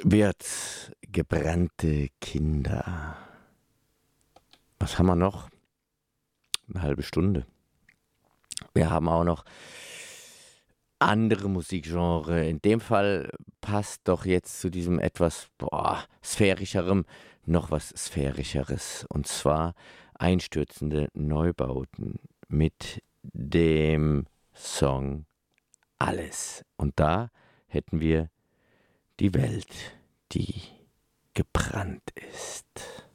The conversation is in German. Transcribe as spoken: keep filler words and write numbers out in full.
Wird gebrannte Kinder. Was haben wir noch? Eine halbe Stunde. Wir haben auch noch andere Musikgenre. In dem Fall passt doch jetzt zu diesem etwas, boah, sphärischerem noch was Sphärischeres. Und zwar einstürzende Neubauten mit dem Song Alles. Und da hätten wir die Welt, die gebrannt ist.